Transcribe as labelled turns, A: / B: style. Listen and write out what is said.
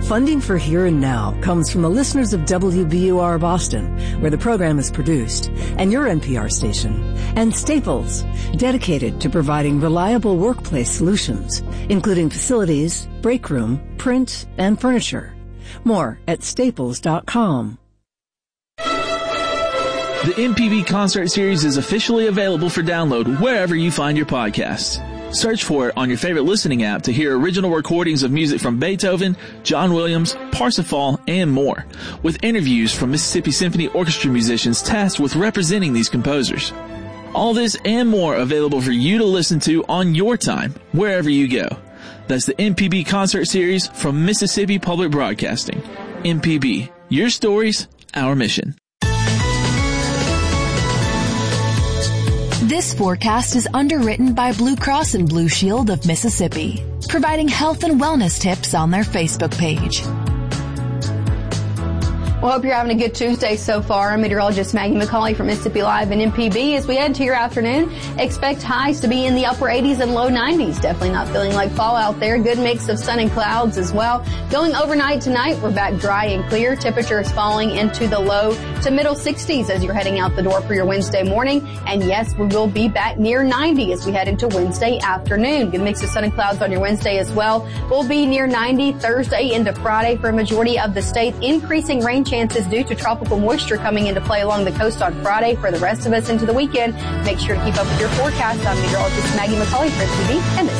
A: Funding for Here and Now comes from the listeners of WBUR Boston, where the program is produced, and your NPR station, and Staples, dedicated to providing reliable workplace solutions, including facilities, break room, print, and furniture. More at staples.com.
B: The MPB Concert Series is officially available for download wherever you find your podcasts. Search for it on your favorite listening app to hear original recordings of music from Beethoven, John Williams, Parsifal, and more, with interviews from Mississippi Symphony Orchestra musicians tasked with representing these composers. All this and more available for you to listen to on your time, wherever you go. That's the MPB Concert Series from Mississippi Public Broadcasting. MPB, your stories, our mission.
C: This forecast is underwritten by Blue Cross and Blue Shield of Mississippi, providing health and wellness tips on their Facebook page.
D: Well, hope you're having a good Tuesday so far. I'm meteorologist Maggie McCauley from Mississippi Live and MPB. As we head to your afternoon, expect highs to be in the upper 80s and low 90s. Definitely not feeling like fall out there. Good mix of sun and clouds as well. Going overnight tonight, we're back dry and clear. Temperatures falling into the low to middle 60s as you're heading out the door for your Wednesday morning. And yes, we will be back near 90 as we head into Wednesday afternoon. Good mix of sun and clouds on your Wednesday as well. We'll be near 90 Thursday into Friday for a majority of the state. Increasing rain chances due to tropical moisture coming into play along the coast on Friday. For the rest of us into the weekend, make sure to keep up with your forecast. I'm meteorologist Maggie McCauley for MPB and